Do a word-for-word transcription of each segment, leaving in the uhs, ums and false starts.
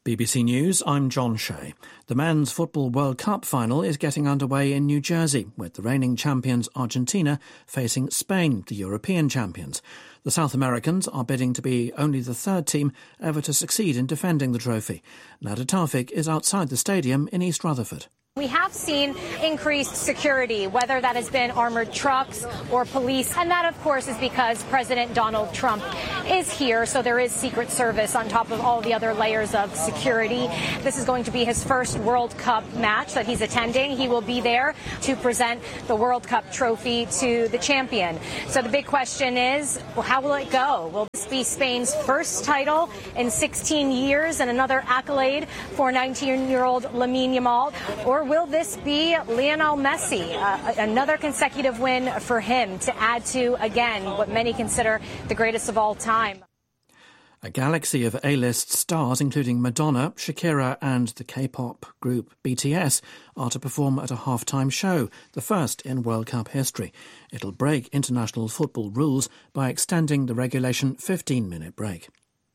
B B C News, I'm John Shea. The Men's Football World Cup final is getting underway in New Jersey, with the reigning champions Argentina facing Spain, the European champions. The South Americans are bidding to be only the third team ever to succeed in defending the trophy. Nader Taufik is outside the stadium in East Rutherford. We have seen increased security, whether that has been armored trucks or police. And that, of course, is because President Donald Trump is here. So there is Secret Service on top of all the other layers of security. This is going to be his first World Cup match that he's attending. He will be there to present the World Cup trophy to the champion. So the big question is, well, how will it go? Will this be Spain's first title in sixteen years and another accolade for nineteen-year-old Lamine Yamal? Or will this be Lionel Messi, uh, another consecutive win for him to add to, again, what many consider the greatest of all time? A galaxy of A-list stars, including Madonna, Shakira and the K-pop group B T S, are to perform at a half-time show, the first in World Cup history. It'll break international football rules by extending the regulation fifteen-minute break.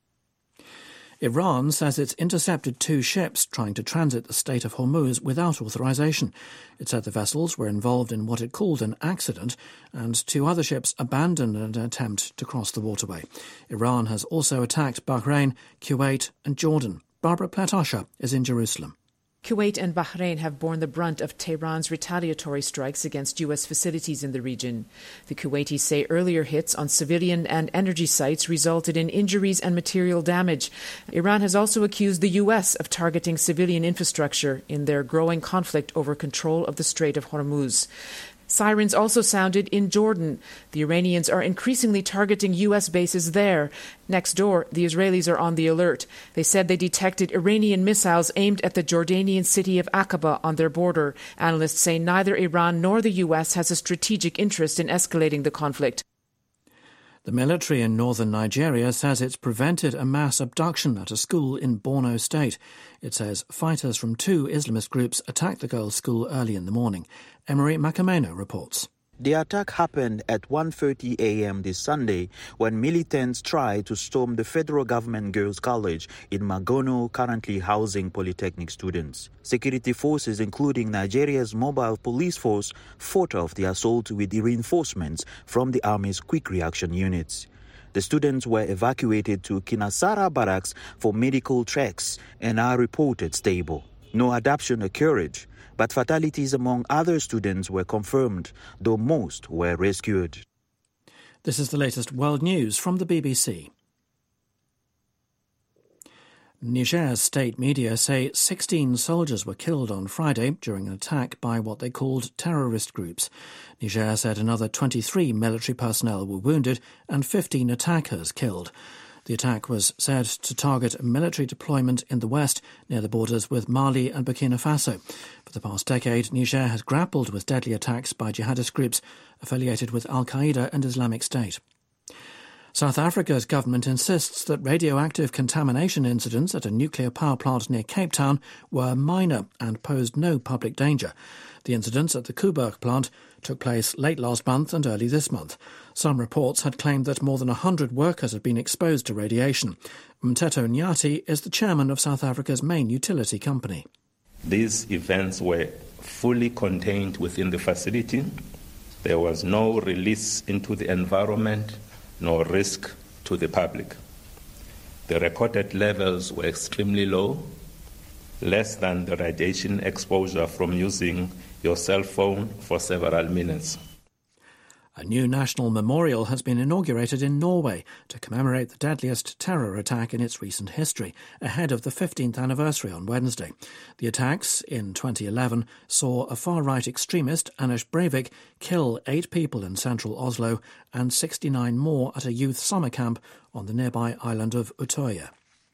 Iran says it's intercepted two ships trying to transit the Strait of Hormuz without authorization. It said the vessels were involved in what it called an accident, and two other ships abandoned an attempt to cross the waterway. Iran has also attacked Bahrain, Kuwait and Jordan. Barbara Platasha is in Jerusalem. Kuwait and Bahrain have borne the brunt of Tehran's retaliatory strikes against U S facilities in the region. The Kuwaitis say earlier hits on civilian and energy sites resulted in injuries and material damage. Iran has also accused the U S of targeting civilian infrastructure in their growing conflict over control of the Strait of Hormuz. Sirens also sounded in Jordan. The Iranians are increasingly targeting U S bases there. Next door, the Israelis are on the alert. They said they detected Iranian missiles aimed at the Jordanian city of Aqaba on their border. Analysts say neither Iran nor the U S has a strategic interest in escalating the conflict. The military in northern Nigeria says it's prevented a mass abduction at a school in Borno State. It says fighters from two Islamist groups attacked the girls' school early in the morning. Emery Makameno reports. The attack happened at one thirty a.m. this Sunday when militants tried to storm the federal government girls' college in Magono, currently housing polytechnic students. Security forces, including Nigeria's mobile police force, fought off the assault with reinforcements from the army's quick reaction units. The students were evacuated to Kinasara barracks for medical checks and are reported stable. No adoption occurred, but fatalities among other students were confirmed, though most were rescued. This is the latest world news from the B B C. Niger's state media say sixteen soldiers were killed on Friday during an attack by what they called terrorist groups. Niger said another twenty-three military personnel were wounded and fifteen attackers killed. The attack was said to target a military deployment in the west near the borders with Mali and Burkina Faso. For the past decade, Niger has grappled with deadly attacks by jihadist groups affiliated with Al-Qaeda and Islamic State. South Africa's government insists that radioactive contamination incidents at a nuclear power plant near Cape Town were minor and posed no public danger. The incidents at the Koeberg plant took place late last month and early this month. Some reports had claimed that more than one hundred workers had been exposed to radiation. Mteto Nyati is the chairman of South Africa's main utility company. These events were fully contained within the facility. There was no release into the environment, no risk to the public. The reported levels were extremely low, less than the radiation exposure from using your cell phone for several minutes. A new national memorial has been inaugurated in Norway to commemorate the deadliest terror attack in its recent history, ahead of the fifteenth anniversary on Wednesday. The attacks in twenty eleven saw a far-right extremist, Anders Breivik, kill eight people in central Oslo and sixty-nine more at a youth summer camp on the nearby island of Utøya.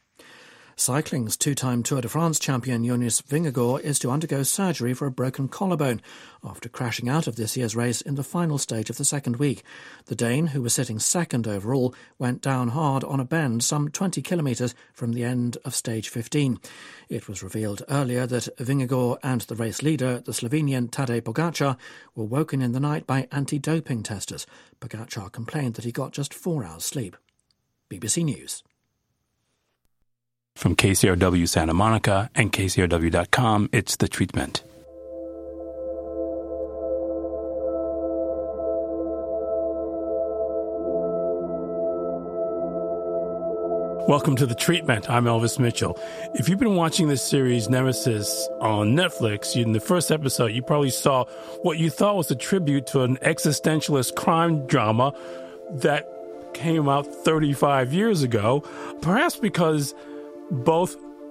Cycling's two-time Tour de France champion Jonas Vingegaard is to undergo surgery for a broken collarbone after crashing out of this year's race in the final stage of the second week. The Dane, who was sitting second overall, went down hard on a bend some twenty kilometres from the end of stage fifteen. It was revealed earlier that Vingegaard and the race leader, the Slovenian Tadej Pogačar, were woken in the night by anti-doping testers. Pogačar complained that he got just four hours sleep. B B C News. From K C R W Santa Monica and K C R W dot com, it's The Treatment. Welcome to The Treatment. I'm Elvis Mitchell. If you've been watching this series, Nemesis, on Netflix, in the first episode, you probably saw what you thought was a tribute to an existentialist crime drama that came out thirty-five years ago, perhaps because both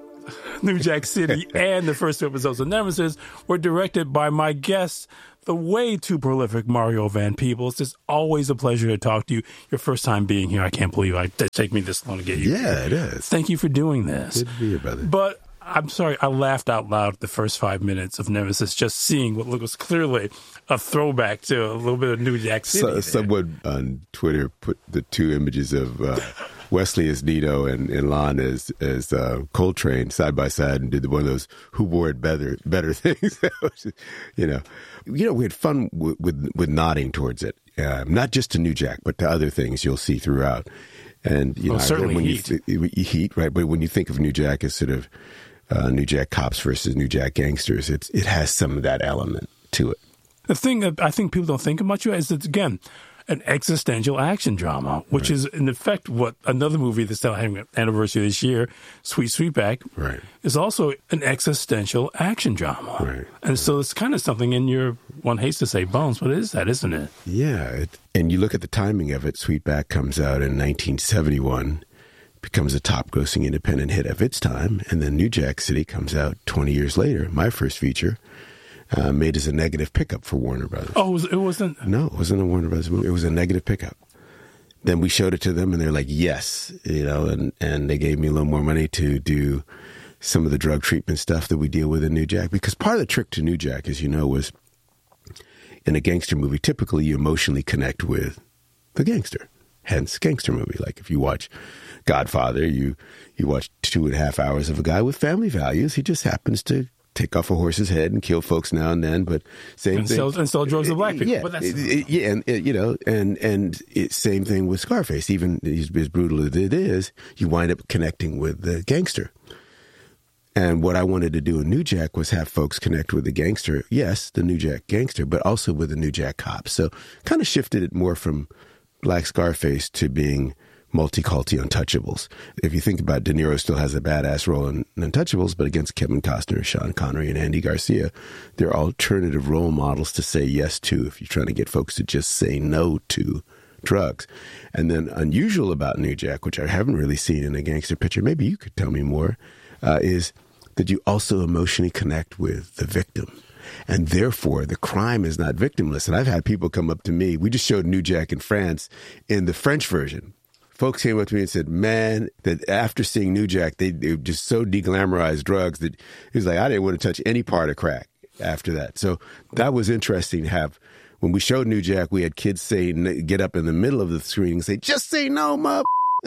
New Jack City and the first two episodes of Nemesis were directed by my guest, the way too prolific Mario Van Peebles. It's always a pleasure to talk to you. Your first time being here. I can't believe it take me this long to get you. Yeah, here. It is. Thank you for doing this. Good to be here, brother. But I'm sorry, I laughed out loud the first five minutes of Nemesis, just seeing what was clearly a throwback to a little bit of New Jack City. So, someone on Twitter put the two images of uh, Wesley as Nino and, and Lon as as uh, Coltrane side by side, and did one of those who wore it better better things. you know, you know, we had fun with with, with nodding towards it, uh, not just to New Jack, but to other things you'll see throughout. And you well, know, certainly when Heat. You, Heat, right? But when you think of New Jack as sort of uh, New Jack cops versus New Jack gangsters, it's it has some of that element to it. The thing that I think people don't think about you is that, again, an existential action drama, which right. is in effect what another movie that's having an anniversary this year, Sweet Sweetback, right. is also an existential action drama. Right. And right. so it's kind of something in your, one hates to say bones, but it is that, isn't it? Yeah. It, and you look at the timing of it, Sweetback comes out in nineteen seventy-one, becomes a top-grossing independent hit of its time, and then New Jack City comes out twenty years later, my first feature, Uh, made as a negative pickup for Warner Brothers. Oh, it, was, it wasn't? No, it wasn't a Warner Brothers movie. It was a negative pickup. Then we showed it to them, and they're like, yes, you know, and, and they gave me a little more money to do some of the drug treatment stuff that we deal with in New Jack. Because part of the trick to New Jack, as you know, was in a gangster movie, typically you emotionally connect with the gangster. Hence, gangster movie. Like if you watch Godfather, you, you watch two and a half hours of a guy with family values. He just happens to take off a horse's head and kill folks now and then, but same and thing. Sell, and sell drugs to black people. Yeah, but that's... it, it, yeah, and it, you know, and and it, same thing with Scarface. Even as, as brutal as it is, you wind up connecting with the gangster. And what I wanted to do in New Jack was have folks connect with the gangster. Yes, the New Jack gangster, but also with the New Jack cops. So kind of shifted it more from Black Scarface to being multi-culti Untouchables. If you think about it, De Niro still has a badass role in Untouchables, but against Kevin Costner, Sean Connery, and Andy Garcia, they're alternative role models to say yes to if you're trying to get folks to just say no to drugs. And then unusual about New Jack, which I haven't really seen in a gangster picture, maybe you could tell me more, uh, is that you also emotionally connect with the victim. And therefore, the crime is not victimless. And I've had people come up to me. We just showed New Jack in France in the French version. Folks came up to me and said, man, that after seeing New Jack, they, they just so deglamorized drugs that he was like, I didn't want to touch any part of crack after that. So that was interesting to have. When we showed New Jack, we had kids say, get up in the middle of the screen and say, just say no, mother.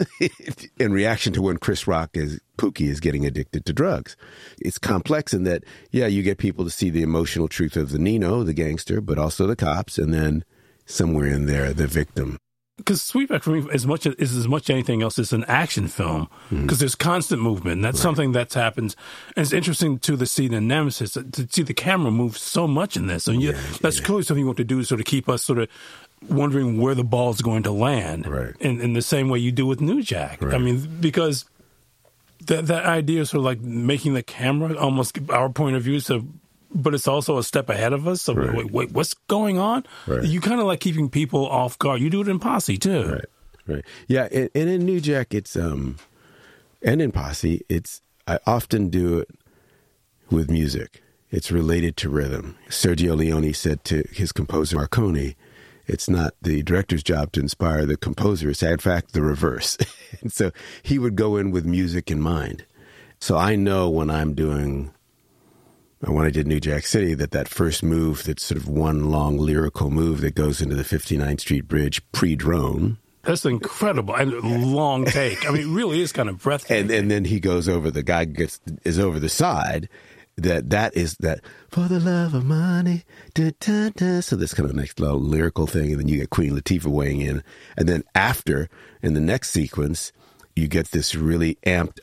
In reaction to when Chris Rock is Pookie is getting addicted to drugs. It's complex in that, yeah, you get people to see the emotional truth of the Nino, the gangster, but also the cops, and then somewhere in there, the victim. Because Sweetback, for me, as much as, is as much as anything else, is an action film because mm-hmm. there's constant movement. And that's right. something that's happens. And it's interesting to the scene in Nemesis to see the camera move so much in this. And you, yeah, that's yeah. clearly something you want to do is sort of keep us sort of wondering where the ball's going to land right. in, in the same way you do with New Jack. Right. I mean, because that that idea of sort of like making the camera almost our point of view so. But it's also a step ahead of us. So right. wait, wait, what's going on? Right. You kind of like keeping people off guard. You do it in Posse too, right? Right. Yeah, and, and in New Jack, it's um, and in Posse, it's I often do it with music. It's related to rhythm. Sergio Leone said to his composer Marconi, "It's not the director's job to inspire the composer. It's in fact the reverse." And so he would go in with music in mind. So I know when I'm doing. When I did New Jack City, that that first move, that's sort of one long lyrical move that goes into the fifty-ninth Street Bridge pre-drone. That's incredible and long take. I mean, it really is kind of breathtaking. And and then he goes over, the guy gets is over the side. That that is that for the love of money. Da, da, da. So this kind of next little lyrical thing, and then you get Queen Latifah weighing in, and then after in the next sequence, you get this really amped up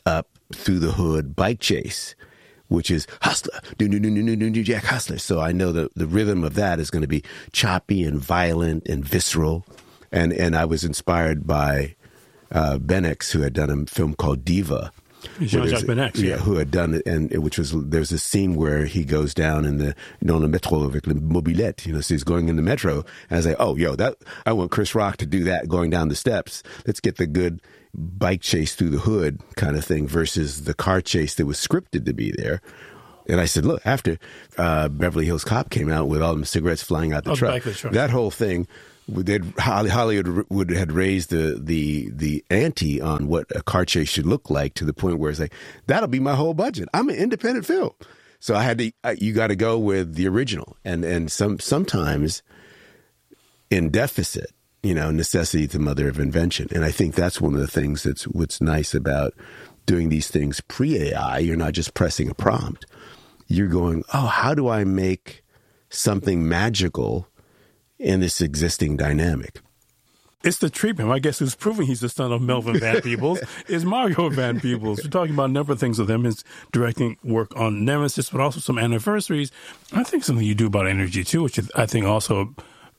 through the hood bike chase, which is hustler, do do do do do do Jack Hustler. So I know that the rhythm of that is going to be choppy and violent and visceral, and and I was inspired by uh, Ben X, who had done a film called Diva. Jean-Jacques Ben X, yeah, yeah, who had done it, and which was there's a scene where he goes down in the dans le métro avec le mobilette, you know, so he's going in the metro, and I was like, oh, yo, that I want Chris Rock to do that going down the steps. Let's get the good bike chase through the hood kind of thing versus the car chase that was scripted to be there. And I said, look, after uh, Beverly Hills Cop came out with all the cigarettes flying out the, oh, truck, the truck, that whole thing. Hollywood would had raised the, the the ante on what a car chase should look like to the point where it's like, that'll be my whole budget. I'm an independent film, so I had to. You got to go with the original, and and some sometimes in deficit, you know, necessity is the mother of invention, and I think that's one of the things that's what's nice about doing these things pre-A I. You're not just pressing a prompt. You're going, oh, how do I make something magical in this existing dynamic? It's the treatment. I guess who's proving he's the son of Melvin Van Peebles is Mario Van Peebles. We're talking about a number of things with him, his directing work on Nemesis, but also some anniversaries. I think something you do about energy, too, which I think also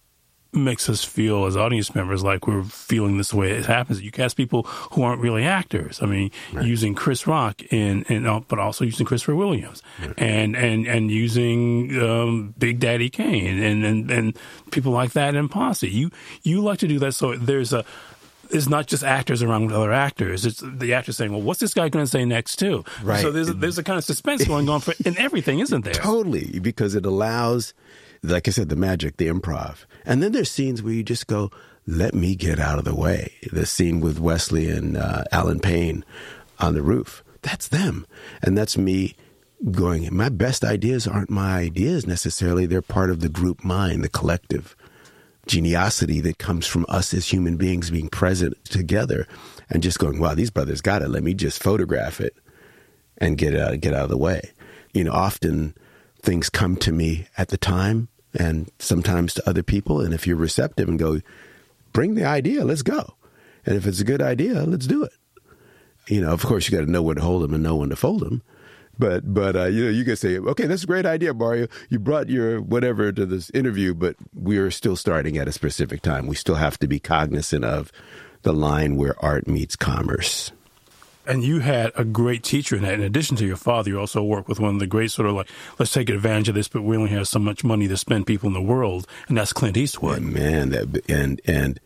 makes us feel as audience members like we're feeling this way it happens. You cast people who aren't really actors. I mean, right. using Chris Rock in, in uh, but also using Christopher Williams right. and, and, and using um, Big Daddy Kane and, and, and people like that in Posse. You, you like to do that. So there's a, it's not just actors around with other actors. It's the actor saying, well, what's this guy going to say next, too? Right. So there's, there's a kind of suspense going on for, in everything, isn't there? Totally, because it allows, like I said, the magic, the improv. And then there's scenes where you just go, let me get out of the way. The scene with Wesley and uh, Alan Payne on the roof, that's them. And that's me going, my best ideas aren't my ideas necessarily. They're part of the group mind, the collective geniosity that comes from us as human beings being present together and just going, wow, these brothers got it. Let me just photograph it and get it out, get out of the way. You know, often things come to me at the time and sometimes to other people. And if you're receptive and go, bring the idea, let's go. And if it's a good idea, let's do it. You know, of course, you got to know when to hold them and know when to fold them. But, but uh, you know, you can say, okay, that's a great idea, Mario. You brought your whatever to this interview, but we are still starting at a specific time. We still have to be cognizant of the line where art meets commerce. And you had a great teacher in that. In addition to your father, you also worked with one of the great sort of like, let's take advantage of this, but we only have so much money to spend people in the world, and that's Clint Eastwood. Yeah, man, that and and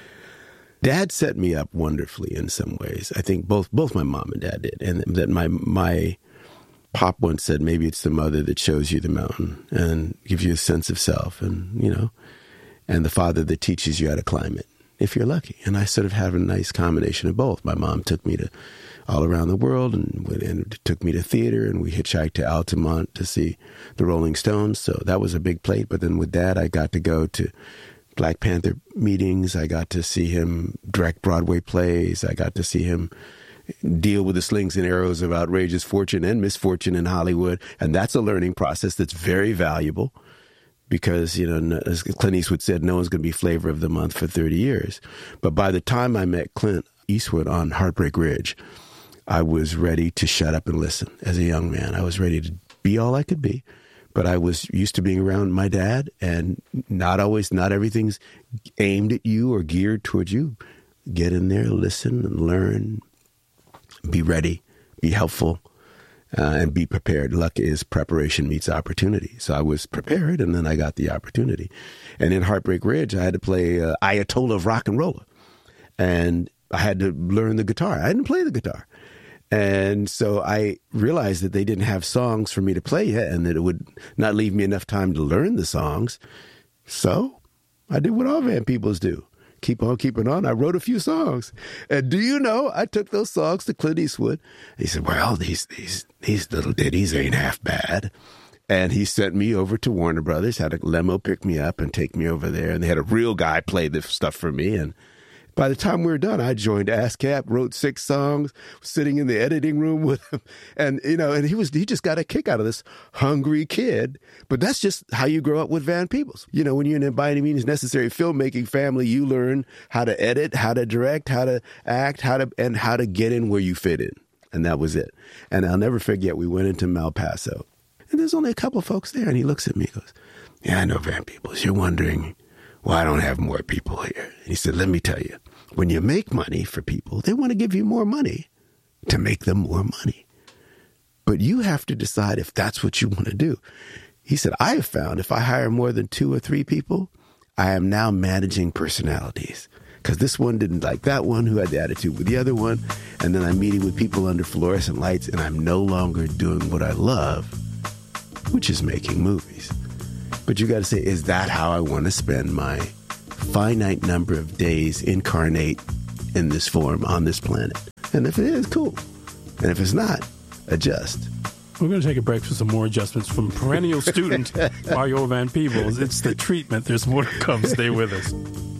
Dad set me up wonderfully in some ways. I think both both my mom and Dad did, and that my my Pop once said, maybe it's the mother that shows you the mountain and gives you a sense of self, and you know, and the father that teaches you how to climb it, if you're lucky. And I sort of have a nice combination of both. My mom took me to all around the world and, and took me to theater, and we hitchhiked to Altamont to see the Rolling Stones. So that was a big plate. But then with Dad, I got to go to Black Panther meetings. I got to see him direct Broadway plays. I got to see him deal with the slings and arrows of outrageous fortune and misfortune in Hollywood. And that's a learning process that's very valuable because, you know, as Clint Eastwood said, no one's going to be flavor of the month for thirty years. But by the time I met Clint Eastwood on Heartbreak Ridge, I was ready to shut up and listen as a young man. I was ready to be all I could be, but I was used to being around my dad, and not always, not everything's aimed at you or geared towards you. Get in there, listen and learn, be ready, be helpful, uh, and be prepared. Luck is preparation meets opportunity. So I was prepared, and then I got the opportunity. And in Heartbreak Ridge, I had to play uh, Ayatollah of Rock and Roller, and I had to learn the guitar. I didn't play the guitar. And so I realized that they didn't have songs for me to play yet and that it would not leave me enough time to learn the songs. So I did what all Van Peebles do. Keep on keeping on. I wrote a few songs. And do you know, I took those songs to Clint Eastwood. He said, well, these these these little ditties ain't half bad. And he sent me over to Warner Brothers, had a limo pick me up and take me over there. And they had a real guy play the stuff for me. And by the time we were done, I joined ASCAP, wrote six songs, sitting in the editing room with him. And, you know, and he was, he just got a kick out of this hungry kid. But that's just how you grow up with Van Peebles. You know, when you're in an by any means necessary filmmaking family, you learn how to edit, how to direct, how to act, how to, and how to get in where you fit in. And that was it. And I'll never forget, we went into Malpaso. And there's only a couple folks there. And he looks at me and goes, yeah, I know, Van Peebles, you're wondering why I don't have more people here. And he said, let me tell you, when you make money for people, they want to give you more money to make them more money. But you have to decide if that's what you want to do. He said, I have found if I hire more than two or three people, I am now managing personalities. Because this one didn't like that one who had the attitude with the other one. And then I'm meeting with people under fluorescent lights, and I'm no longer doing what I love, which is making movies. But you got to say, is that how I want to spend my finite number of days incarnate in this form on this planet? And if it is, cool. And if it's not, adjust. We're going to take a break for some more adjustments from perennial student Mario Van Peebles. It's The Treatment. There's more to come. Stay with us.